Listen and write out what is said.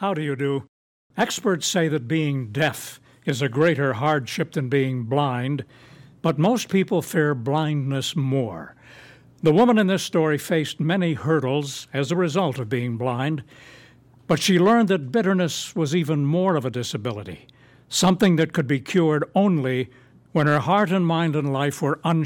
How do you do? Experts say that being deaf is a greater hardship than being blind, but most people fear blindness more. The woman in this story faced many hurdles as a result of being blind, but she learned that bitterness was even more of a disability, something that could be cured only when her heart and mind and life were unsure.